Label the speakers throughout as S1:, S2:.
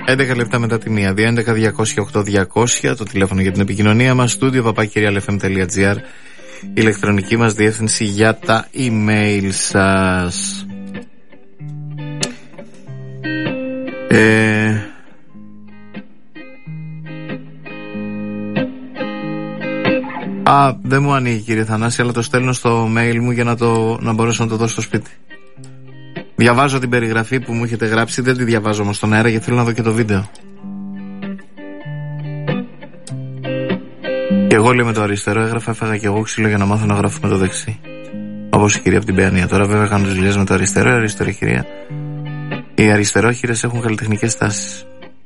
S1: 11 λεπτά μετά τη 1. 211-200-8200 το τηλέφωνο για την επικοινωνία μας. Στούντιο @realfm.gr, η ηλεκτρονική μας διεύθυνση για τα email σας. Δεν μου ανοίγει, κύριε Θανάση, αλλά το στέλνω στο mail μου για να μπορέσω να το δώσω στο σπίτι. Διαβάζω την περιγραφή που μου έχετε γράψει, δεν τη διαβάζω όμως στον αέρα γιατί θέλω να δω και το βίντεο. Και εγώ, λέει, με το αριστερό έγραφα, έφαγα και εγώ ξύλο για να μάθω να γράφω με το δεξί. Όπως η κυρία από την Παιανία. Τώρα βέβαια κάνω τις δουλειές με το αριστερό, η αριστεροχειρία. Οι αριστερόχειρες έχουν καλλιτεχνικές τάσεις.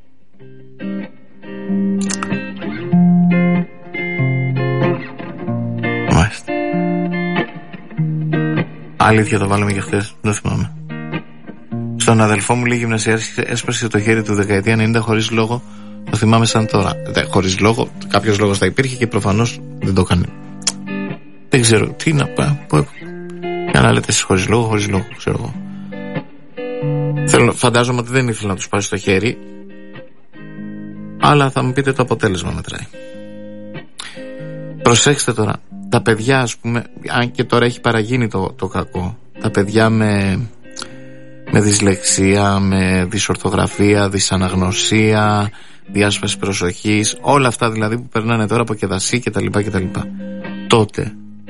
S1: Μάλιστα. Αλήθεια, το βάλαμε και χθες, δεν θυμάμαι. Στον αδελφό μου, λέει, γυμνασιάρχης, έσπασε το χέρι του δεκαετία 90 χωρίς λόγο. Το θυμάμαι σαν τώρα. Χωρίς λόγο, κάποιος λόγος θα υπήρχε και προφανώς δεν το έκανε. Δεν ξέρω τι να πάω. Για να λέτε εσείς χωρίς λόγο, ξέρω εγώ. Φαντάζομαι ότι δεν ήθελα να τους σπάσει το χέρι, αλλά θα μου πείτε το αποτέλεσμα μετράει. Προσέξτε τώρα, τα παιδιά, ας πούμε, αν και τώρα έχει παραγίνει το κακό, τα παιδιά με δυσλεξία, με δυσορθογραφία, δυσαναγνωσία, διάσπαση προσοχής, όλα αυτά δηλαδή που περνάνε τώρα από κεδασί κτλ. Τότε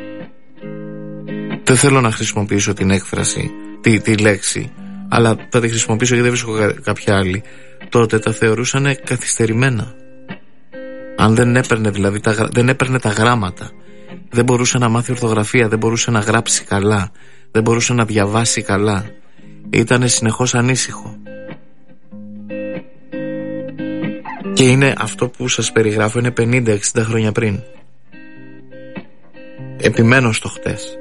S1: δεν θέλω να χρησιμοποιήσω την έκφραση, τη λέξη, αλλά θα τη χρησιμοποιήσω γιατί δεν βρίσκω κάποια άλλη. Τότε τα θεωρούσαν καθυστερημένα. Αν δεν έπαιρνε, δηλαδή δεν έπαιρνε τα γράμματα, δεν μπορούσε να μάθει ορθογραφία, δεν μπορούσε να γράψει καλά, δεν μπορούσε να διαβάσει καλά, ήτανε συνεχώς ανήσυχο. Και είναι αυτό που σας περιγράφω, είναι 50-60 χρόνια πριν. Επιμένω στο χτες.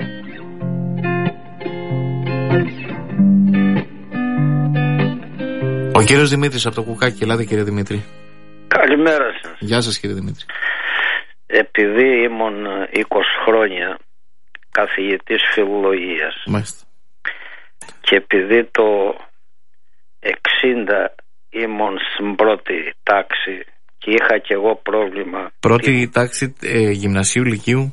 S1: Ο κύριος Δημήτρης από το Κουκάκι. Ελάτε, κύριε Δημήτρη.
S2: Καλημέρα σας.
S1: Γεια σας, κύριε Δημήτρη.
S2: Επειδή ήμουν 20 χρόνια καθηγητής φιλολογίας,
S1: μάλιστα,
S2: και επειδή το 60 ήμουν στην πρώτη τάξη και είχα και εγώ πρόβλημα.
S1: Πρώτη τάξη γυμνασίου, λυκείου?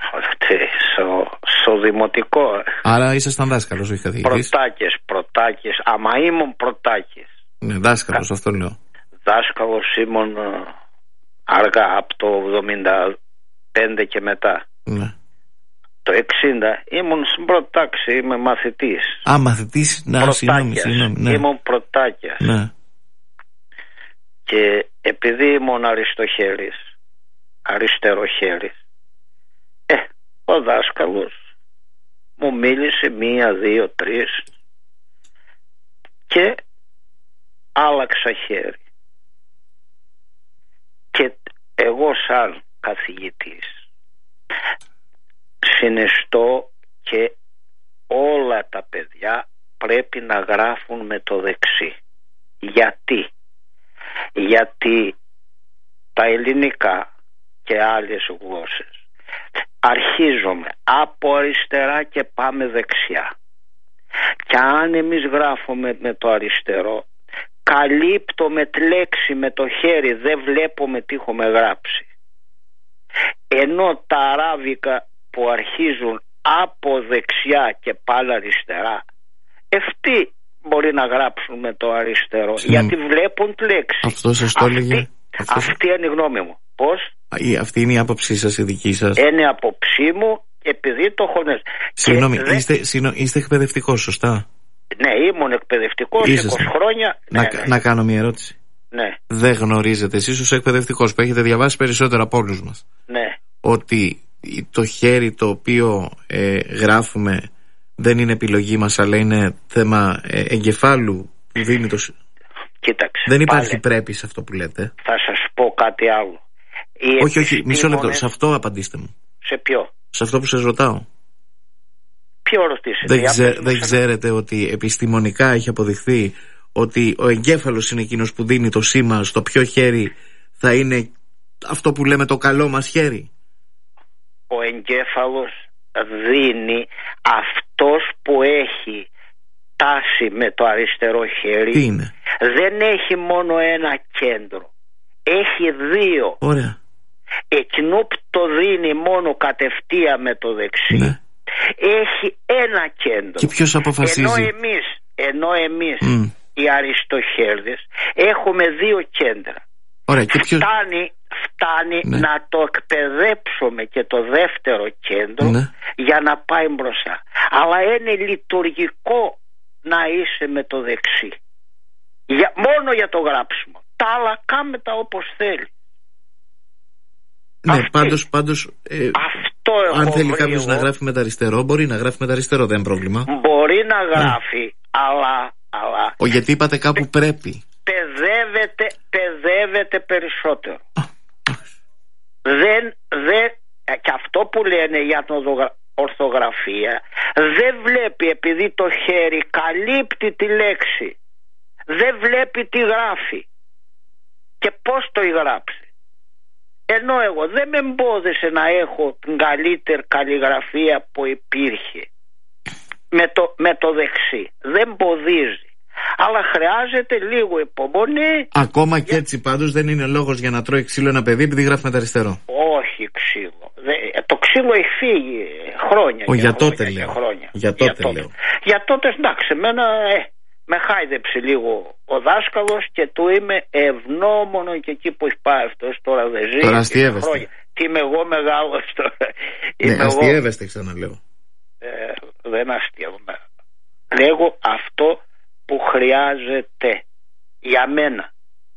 S2: Στο δημοτικό.
S1: Άρα ήσασταν δάσκαλος, όχι καθηγητής?
S2: Πρωτάκες, άμα ήμουν πρωτάκες.
S1: Ναι, δάσκαλος, αυτό λέω.
S2: Δάσκαλος ήμουν αργά, από το 75 και μετά.
S1: Ναι.
S2: Το 60 ήμουν στην πρώτη τάξη, είμαι μαθητής.
S1: Μαθητής, συγγνώμη. Ναι.
S2: Ήμουν πρωτάκιας.
S1: Ναι.
S2: Και επειδή ήμουν αριστεροχέρης, ο δάσκαλος μου μίλησε 1, 2, 3 και άλλαξα χέρι. Και εγώ σαν καθηγητής συνιστώ και όλα τα παιδιά πρέπει να γράφουν με το δεξί. Γιατί τα ελληνικά και άλλες γλώσσες αρχίζουμε από αριστερά και πάμε δεξιά. Και αν εμείς γράφουμε με το αριστερό, καλύπτουμε τη λέξη με το χέρι, δεν βλέπουμε τι έχουμε γράψει. Ενώ τα αράβικα που αρχίζουν από δεξιά και πάλι αριστερά, αυτοί μπορεί να γράψουν με το αριστερό, γιατί βλέπουν τη λέξη.
S1: Αυτό σας το έλεγε?
S2: Αυτή είναι η γνώμη μου. Πώς?
S1: Αυτή είναι η άποψή σας, η δική σας?
S2: Είναι η άποψή μου, επειδή το έχω.
S1: Συγγνώμη, είστε εκπαιδευτικός, σωστά?
S2: Ναι, ήμουν εκπαιδευτικός 20 χρόνια.
S1: Να κάνω μια ερώτηση.
S2: Ναι.
S1: Δεν γνωρίζετε εσείς ως εκπαιδευτικός που έχετε διαβάσει περισσότερο από όλους μας,
S2: ναι, ότι
S1: το χέρι το οποίο γράφουμε δεν είναι επιλογή μας, αλλά είναι θέμα εγκεφάλου που δίνει το...
S2: Κοίταξε,
S1: δεν υπάρχει πρέπει σε αυτό που λέτε.
S2: Θα σας πω κάτι άλλο.
S1: Όχι, μισό λεπτό. Σε αυτό απαντήστε μου.
S2: Σε ποιο?
S1: Σε αυτό που σας ρωτάω.
S2: Ποιο ρωτήσετε?
S1: Δεν ξέρετε ότι επιστημονικά έχει αποδειχθεί ότι ο εγκέφαλος είναι εκείνος που δίνει το σήμα στο ποιο χέρι θα είναι αυτό που λέμε το καλό μας χέρι?
S2: Ο εγκέφαλος δίνει αυτός που έχει τάση με το αριστερό χέρι.
S1: Τι είναι?
S2: Δεν έχει μόνο ένα κέντρο. Έχει δύο.
S1: Ωραία.
S2: Εκείνο που το δίνει μόνο κατευθείαν με το δεξί, ναι, έχει ένα κέντρο.
S1: Και ποιος αποφασίζει?
S2: Ενώ εμείς οι αριστοχέρδες έχουμε δύο κέντρα.
S1: Ωραία, και ποιος...
S2: Φτάνει ναι, να το εκπαιδέψουμε και το δεύτερο κέντρο, ναι, για να πάει μπροστά. Αλλά είναι λειτουργικό να είσαι με το δεξί. Μόνο για το γράψιμο. Τα άλλα κάμε τα όπως θέλει.
S1: Ναι, πάντως αν θέλει κάποιος να γράφει με τα αριστερό, μπορεί να γράφει με τα αριστερό, δεν είναι πρόβλημα. Μπορεί να γράφει, αλλά... γιατί είπατε κάπου πρέπει. Παιδεύεται περισσότερο. Και αυτό που λένε για την ορθογραφία, δεν βλέπει, επειδή το χέρι καλύπτει τη λέξη, δεν βλέπει τι γράφει και πώς το γράψει. Ενώ εγώ δεν με εμπόδισε να έχω την καλύτερη καλλιγραφία που υπήρχε με το δεξί. Δεν εμποδίζει. Αλλά χρειάζεται λίγο υπομονή. Ακόμα και έτσι πάντως δεν είναι λόγος για να τρώει ξύλο ένα παιδί επειδή γράφει με τα αριστερό. Όχι ξύλο. Το ξύλο έχει φύγει χρόνια. Για τότε λέω. Για τότε εντάξει, εμένα με χάιδεψε λίγο ο δάσκαλος και του είμαι ευγνώμονο, και εκεί που έχει πάει αυτός τώρα δεν ζει. Τώρα αστιεύεστε. Τι είμαι εγώ μεγάλος τώρα. Ναι, αστιεύεστε, ξαναλέω. Δεν αστιεύομαι. Λέγω αυτό που χρειάζεται για μένα.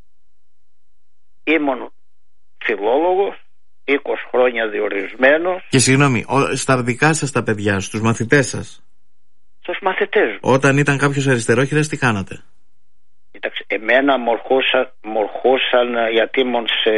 S1: Ήμουν φιλόλογος, 20 χρόνια διορισμένος. Και συγγνώμη, στα δικά σας τα παιδιά, στους μαθητές σας? Στους μαθητές. Όταν ήταν κάποιος αριστερόχειρας, τι κάνατε? Κοίταξε, εμένα μορχούσαν γιατί ήμουν σε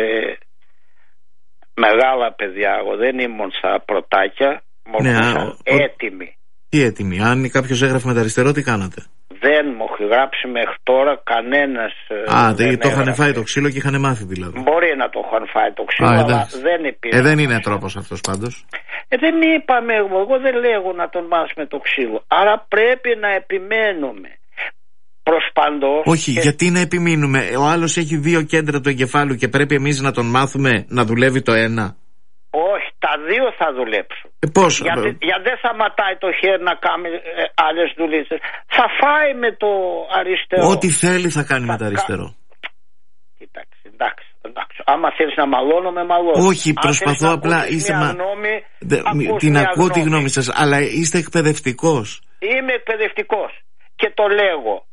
S1: μεγάλα παιδιά. Εγώ δεν ήμουν στα πρωτάκια. Μορχούσαν έτοιμοι. Τι έτοιμοι? Αν κάποιος έγραφε με τα αριστερό, τι κάνατε? Δεν μου έχει γράψει μέχρι τώρα κανένας. Το είχαν φάει το ξύλο και είχαν μάθει δηλαδή. Μπορεί να το είχαν φάει το ξύλο, αλλά δεν υπήρχε. Δεν είναι τρόπος αυτός πάντως. Δεν είπαμε, εγώ δεν λέγω να τον μάθουμε το ξύλο. Άρα πρέπει να επιμένουμε. Προσπαντός. Όχι, γιατί να επιμείνουμε? Ο άλλος έχει δύο κέντρα του εγκεφάλου και πρέπει εμείς να τον μάθουμε να δουλεύει το ένα. Όχι, τα δύο θα δουλέψουν. Πώς? Γιατί δεν σταματάει το χέρι να κάνει άλλες δουλίτσες. Θα φάει με το αριστερό. Ό,τι θέλει θα κάνει με το αριστερό. Κοίταξε, εντάξει. Άμα θέλεις να μαλώνω, με μαλώνω. Όχι, προσπαθώ απλά. Την ακούω τη γνώμη σας, αλλά είστε εκπαιδευτικός. Είμαι εκπαιδευτικός και το λέγω.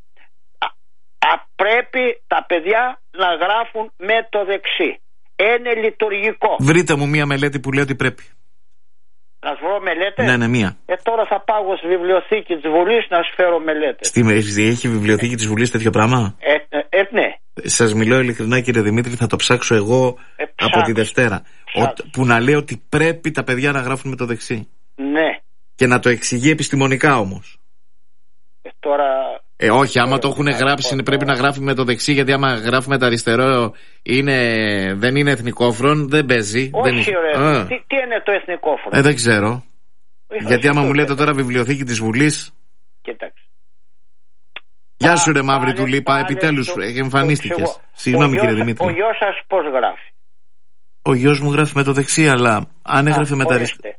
S1: Πρέπει τα παιδιά να γράφουν με το δεξί. Είναι λειτουργικό. Βρείτε μου μία μελέτη που λέει ότι πρέπει. Να σου βρω μελέτες? Ναι, μία. Τώρα θα πάω στη βιβλιοθήκη της Βουλής να σου φέρω μελέτες. Έχει βιβλιοθήκη της Βουλής τέτοιο πράγμα? Ναι. Σας μιλώ ειλικρινά, κύριε Δημήτρη, θα το ψάξω εγώ από τη Δευτέρα. Που να λέει ότι πρέπει τα παιδιά να γράφουν με το δεξί. Ναι. Και να το εξηγεί επιστημονικά όμως. Τώρα... όχι, άμα το έχουν γράψει πρέπει να γράφει με το δεξί, γιατί άμα γράφει με το αριστερό δεν είναι εθνικόφρον, δεν παίζει. Όχι, ωραία. Τι είναι το εθνικόφρον? Δεν ξέρω. Γιατί άμα μου λέτε τώρα βιβλιοθήκη της Βουλής. Κοίταξε. Γεια σου ρε μαύρη του λίπα, επιτέλους εμφανίστηκες. Συγγνώμη κύριε Δημήτρη. Ο γιος σας πώς γράφει? Ο γιος μου γράφει με το δεξί, αλλά αν έγραφε με το αριστερό.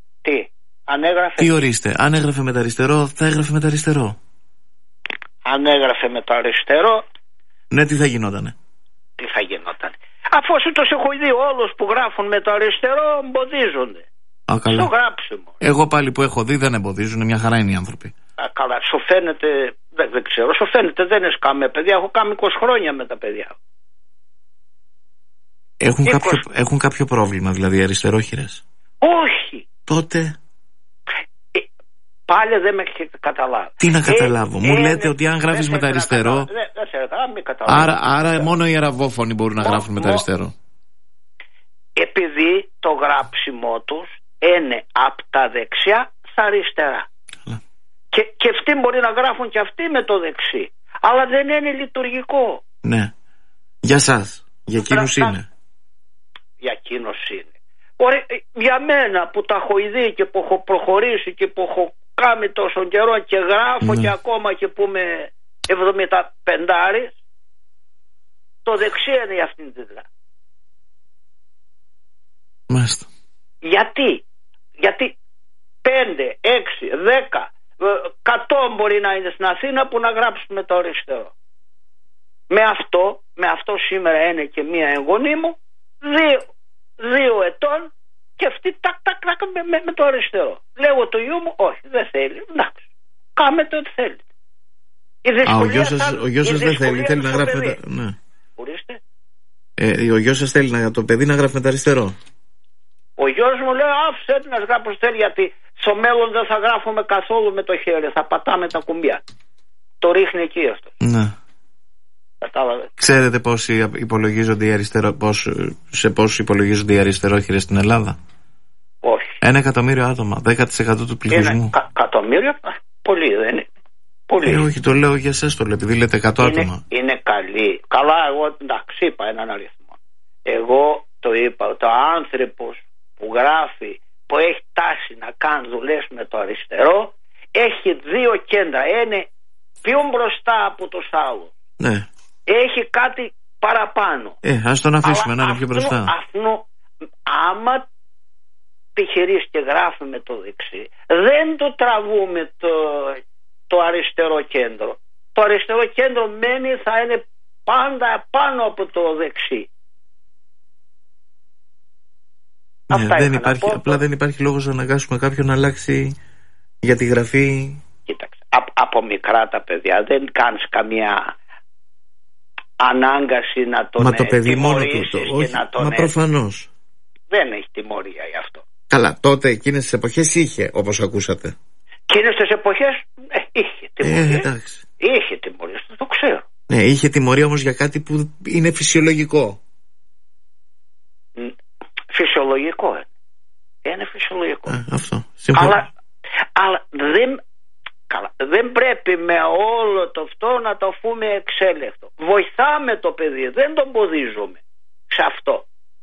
S1: Τι ορίστε? Αν έγραφε με το αριστερό, θα έγραφε με το αριστερό. Αν έγραφε με το αριστερό. Ναι, τι θα γινότανε? Τι θα γινότανε? Αφού τους έχω δει όλους που γράφουν με το αριστερό εμποδίζονται. Στο γράψιμο. Εγώ πάλι που έχω δει δεν εμποδίζουν, μια χαρά είναι οι άνθρωποι. Καλά, σου φαίνεται, δεν ξέρω, σου φαίνεται δεν έχεις κάνει παιδιά. Έχω κάνει 20 χρόνια με τα παιδιά. Έχουν κάποιο πρόβλημα δηλαδή αριστερόχειρες? Όχι. Τότε... Πάλι δεν με έχει καταλάβει. Τι να καταλάβω? Μου λέτε ότι αν γράφεις με το αριστερό. Άρα μόνο οι αραβόφωνοι μπορούν να γράφουν με το αριστερό. Επειδή το γράψιμό τους είναι από τα δεξιά στα αριστερά. Και αυτοί μπορεί να γράφουν και αυτοί με το δεξί. Αλλά δεν είναι λειτουργικό. Ναι. Για σας. Για εκείνους είναι. Για εκείνους είναι. Ωραία, για μένα που τα έχω δει και που έχω προχωρήσει και που έχω
S2: κάνει τόσο καιρό και γράφω και ακόμα και που είμαι 75, το δεξί είναι η αυτή τη δουλειά.
S1: Μάλιστα.
S2: Γιατί 5, 6, 10, 100 μπορεί να είναι στην Αθήνα που να γράψουμε το αριστερό. Με αυτό σήμερα είναι και μία εγγονή μου 2 ετών και αυτή τάκ με το αριστερό. Λέγω του γιού μου, όχι, δεν θέλει. Εντάξει, κάμετε ό,τι θέλετε.
S1: Ο γιος σας δεν θέλει να γράφει με τα... Ναι.
S2: Ορίστε.
S1: Ο γιος σας θέλει το παιδί να γράφει με τα αριστερό.
S2: Ο γιος μου λέει, άφησε να γράψω θέλει, γιατί στο μέλλον δεν θα γράφουμε καθόλου με το χέρι, θα πατάμε τα κουμπιά. Το ρίχνει εκεί αυτό.
S1: Ναι.
S2: Κατάλαβε.
S1: Ξέρετε σε πόσους υπολογίζονται οι αριστερόχειρες στην Ελλάδα?
S2: Όχι.
S1: 1 εκατομμύριο άτομα, 10% του πληθυσμού.
S2: Εκατομμύριο, πολύ δεν είναι. Πολύ.
S1: Όχι, το λέω για εσάς, το λέω, επειδή λέτε 100 άτομα.
S2: Είναι καλή. Καλά, εγώ εντάξει, είπα έναν αριθμό. Εγώ το είπα, ότι ο άνθρωπος που γράφει, που έχει τάση να κάνει δουλειές με το αριστερό, έχει 2 κέντρα. Είναι πιο μπροστά από τους άλλους.
S1: Ναι.
S2: Έχει κάτι παραπάνω.
S1: Ας τον αφήσουμε να είναι πιο μπροστά.
S2: Άμα τυχερείς και γράφουμε το δεξί, δεν το τραβούμε το αριστερό κέντρο. Το αριστερό κέντρο μένει, θα είναι πάντα πάνω από το δεξί.
S1: Ναι, απλά δεν υπάρχει λόγος να αναγκάσουμε κάποιον να αλλάξει για τη γραφή.
S2: Κοίταξε, από μικρά τα παιδιά δεν κάνεις καμία ανάγκαση να τον τιμωρήσεις και να τον...
S1: Μα προφανώς.
S2: Δεν έχει τιμωρία γι' αυτό.
S1: Καλά, τότε εκείνες τις εποχές είχε, όπως ακούσατε.
S2: Εκείνες τις εποχές είχε τιμωρία.
S1: Εντάξει.
S2: Είχε τιμωρία, το ξέρω.
S1: Ναι, είχε τιμωρία όμως για κάτι που είναι φυσιολογικό.
S2: Φυσιολογικό είναι φυσιολογικό.
S1: Αυτό.
S2: Αλλά δεν πρέπει με όλο το αυτό να το φούμε εξέλεκτο. Βοηθάμε το παιδί, δεν τον ποδίζουμε σε αυτό.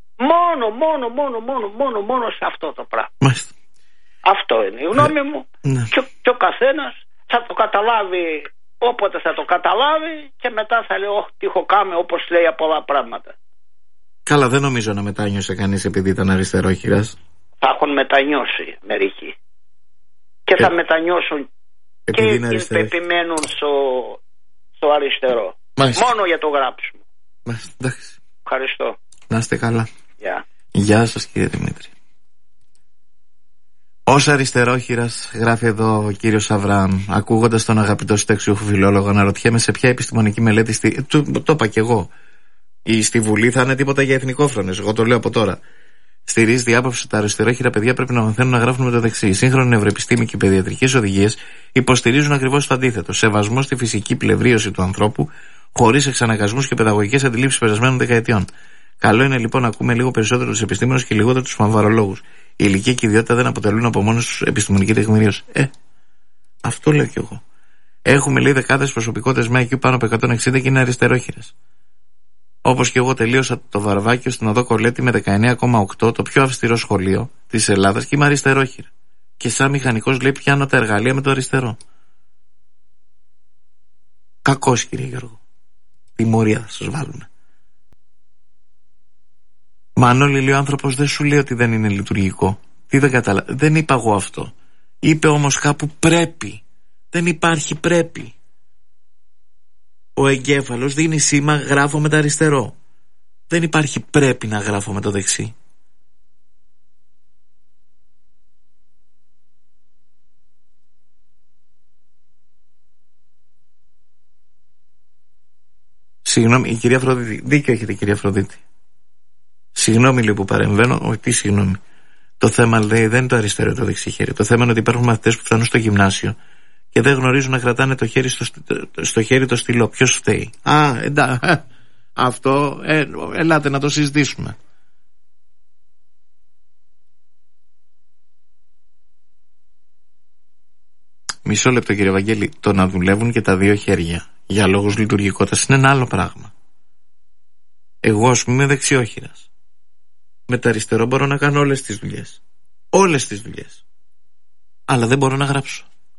S2: Μόνο σε αυτό το πράγμα.
S1: Μάλιστα.
S2: Αυτό είναι η γνώμη μου.
S1: Ναι.
S2: Και ο καθένας θα το καταλάβει όποτε θα το καταλάβει και μετά θα λέει τι έχω κάνει, όπως λέει πολλά πράγματα.
S1: Καλά, δεν νομίζω να μετάνιωσε κανείς επειδή ήταν αριστερόχειρας.
S2: Θα έχουν μετανιώσει μερικοί. Και θα μετανιώσουν και οι πεπιμένουν στο αριστερό.
S1: Μάλιστα.
S2: Μόνο για το γράψιμο.
S1: Μάλιστα, εντάξει.
S2: Ευχαριστώ.
S1: Να είστε καλά.
S2: Γεια
S1: σας κύριε Δημήτρη. Ως αριστερόχειρας, γράφει εδώ ο κύριος Σαβράν, ακούγοντας τον αγαπητό συνταξιούχο φιλόλογο, αναρωτιέμαι σε ποια επιστημονική μελέτη το είπα κι εγώ. Στη Βουλή θα είναι τίποτα για εθνικόφρονες. Εγώ το λέω από τώρα. Στηρίζει την άποψη ότι τα αριστερόχειρα παιδιά πρέπει να μαθαίνουν να γράφουν με το δεξί. Οι σύγχρονοι νευροεπιστήμοι και οι παιδιατρικές οδηγίες υποστηρίζουν ακριβώς το αντίθετο. Σεβασμό στη φυσική πλευρίωση του ανθρώπου, χωρίς εξαναγκασμούς και παιδαγωγικές αντιλήψεις περασμένων δεκαετιών. Καλό είναι λοιπόν να ακούμε λίγο περισσότερο τους επιστήμονες και λιγότερο τους φανβαρολόγους. Η ηλικία και η ιδιότητα δεν αποτελούν από μόνος τους επιστημονική τεκμηρίωση. Αυτό λέω κι εγώ. Έχουμε λέει δεκάδες προσωπικότητες με IQ πάνω από 160 και είναι αριστερόχειρες. Όπως και εγώ τελείωσα το Βαρβάκιο στην οδό Κολέτη με 19,8, το πιο αυστηρό σχολείο της Ελλάδας, και είμαι αριστερόχειρα. Και σαν μηχανικός λέει πιάνω τα εργαλεία με το αριστερό. Κακός κύριε Γιώργο. Τιμωρία θα σας βάλουν. Μανώλη λέει ο άνθρωπος δεν σου λέει ότι δεν είναι λειτουργικό. Τι δεν καταλαβαίνω. Δεν είπα εγώ αυτό. Είπε όμως κάπου πρέπει. Δεν υπάρχει πρέπει. Ο εγκέφαλος δίνει σήμα γράφω με το αριστερό. Δεν υπάρχει πρέπει να γράφω με το δεξί. Συγγνώμη, η κυρία Αφροδίτη. Δίκιο έχετε κυρία Αφροδίτη. Συγγνώμη λέει που παρεμβαίνω. Όχι, τι συγγνώμη. Το θέμα λέει δεν είναι το αριστερό το δεξί χέρι. Το θέμα είναι ότι υπάρχουν μαθητές που φτάνουν στο γυμνάσιο και δεν γνωρίζουν να κρατάνε το χέρι στο χέρι το στυλό. Ποιος φταίει? Εντάξει. Αυτό ελάτε να το συζητήσουμε. Μισό λεπτό κύριε Βαγγέλη. Το να δουλεύουν και τα δύο χέρια για λόγους λειτουργικότητας είναι ένα άλλο πράγμα. Εγώ ας πούμε είμαι δεξιόχειρας. Με το αριστερό μπορώ να κάνω όλες τις δουλειές. Όλες τις δουλειές. Αλλά δεν μπορώ να γράψω.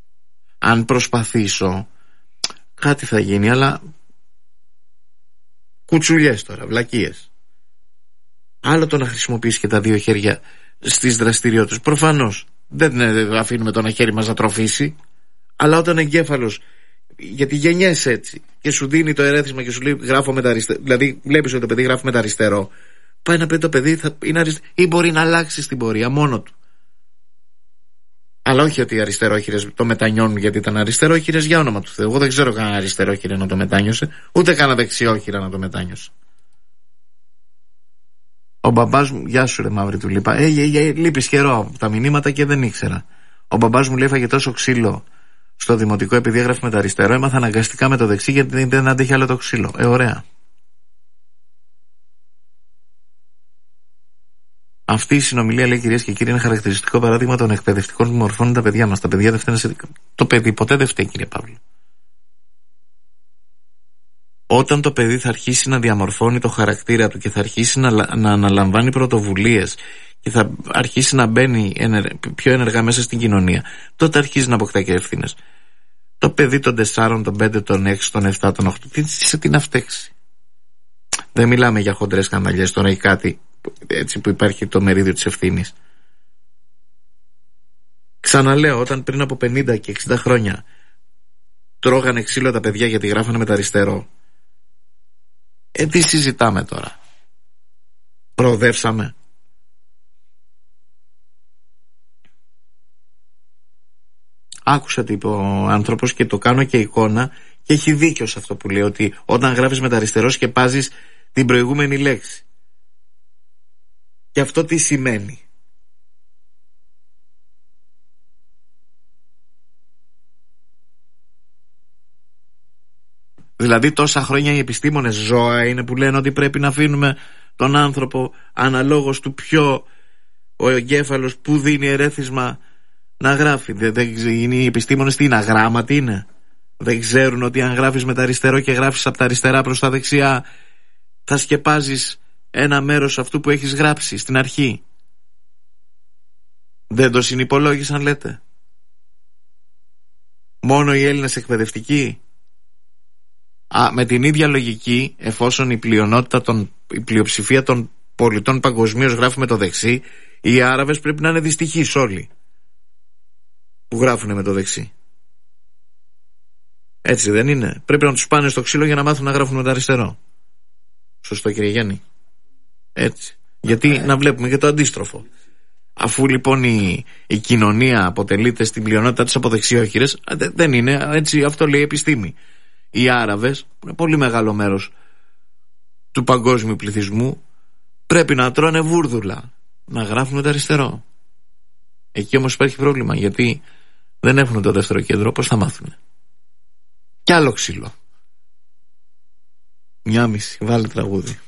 S1: αν προσπαθήσω, κάτι θα γίνει, αλλά κουτσουλιές τώρα, βλακίες. Άλλο το να χρησιμοποιήσει και τα δύο χέρια στις δραστηριότητες. Προφανώς δεν αφήνουμε το ένα χέρι μας να τροφήσει, αλλά όταν εγκέφαλος, γιατί γεννιέσαι έτσι και σου δίνει το ερέθισμα και σου λέει γράφω με τα αριστερό, δηλαδή βλέπεις ότι το παιδί γράφει με τα αριστερό, πάει να πει το παιδί είναι αριστερό, ή μπορεί να αλλάξει στην πορεία μόνο του. Αλλά όχι ότι οι αριστερόχειρες το μετανιώνουν γιατί ήταν αριστερόχειρες, για όνομα του Θεού. Εγώ δεν ξέρω κανένα αριστερόχειρα να το μετάνιωσε, ούτε κανένα δεξιόχειρα να το μετάνιωσε. Ο μπαμπάς μου, γεια σου ρε μαύρη του λίπα. Λείπεις καιρό από τα μηνύματα και δεν ήξερα. Ο μπαμπάς μου λέει έφαγε τόσο ξύλο στο δημοτικό επειδή έγραφε με το αριστερό, έμαθα αναγκαστικά με το δεξί γιατί δεν αντέχει άλλο το ξύλο. Ωραία. Αυτή η συνομιλία, λέει, κυρίες και κύριοι, είναι χαρακτηριστικό παράδειγμα των εκπαιδευτικών που μορφώνουν τα παιδιά μας. Τα παιδιά δεν φταίνουν σε... Το παιδί ποτέ δεν φταίει, κύριε Παύλο. Όταν το παιδί θα αρχίσει να διαμορφώνει το χαρακτήρα του και θα αρχίσει να αναλαμβάνει πρωτοβουλίες και θα αρχίσει να μπαίνει πιο ενεργά μέσα στην κοινωνία, τότε αρχίζει να αποκτά και ευθύνες. Το παιδί των 4, των 5, των 6, των 7, των 8, τι να φταίξει. Δεν μιλάμε για χοντρές σκανδαλιές τώρα ή κάτι έτσι που υπάρχει το μερίδιο της ευθύνης. Ξαναλέω, όταν πριν από 50 και 60 χρόνια τρώγανε ξύλο τα παιδιά γιατί γράφανε με τα αριστερό, τι συζητάμε τώρα? Προοδεύσαμε? Άκουσα τι είπε ο άνθρωπος και το κάνω και εικόνα και έχει δίκιο σε αυτό που λέει, ότι όταν γράφεις με τα αριστερό σκεπάζεις την προηγούμενη λέξη. Και αυτό τι σημαίνει? Δηλαδή τόσα χρόνια οι επιστήμονες ζώα είναι που λένε ότι πρέπει να αφήνουμε τον άνθρωπο αναλόγως του ποιο ο εγκέφαλος που δίνει ερέθισμα να γράφει. Οι επιστήμονες τι είναι, αγράμματοι είναι? Δεν ξέρουν ότι αν γράφεις με τα αριστερό και γράφεις από τα αριστερά προς τα δεξιά θα σκεπάζεις ένα μέρος αυτού που έχεις γράψει στην αρχή? Δεν το συνυπολόγισαν, λέτε? Μόνο οι Έλληνες εκπαιδευτικοί? Με την ίδια λογική, εφόσον η πλειοψηφία των πολιτών παγκοσμίως γράφει με το δεξί, οι Άραβες πρέπει να είναι δυστυχείς όλοι που γράφουν με το δεξί. Έτσι δεν είναι? Πρέπει να τους πάνε στο ξύλο για να μάθουν να γράφουν με το αριστερό. Σωστό, κύριε Γιάννη? Έτσι. Γιατί να βλέπουμε και το αντίστροφο. Αφού λοιπόν η κοινωνία αποτελείται στην πλειονότητα της από δεξιόχειρες, δεν είναι έτσι, αυτό λέει η επιστήμη. Οι Άραβες, που είναι πολύ μεγάλο μέρος του παγκόσμιου πληθυσμού, πρέπει να τρώνε βούρδουλα, να γράφουν με το αριστερό. Εκεί όμως υπάρχει πρόβλημα, γιατί δεν έχουν το δεύτερο κέντρο. Πώς θα μάθουν? Κι άλλο ξύλο. 1,5, βάλε τραγούδι.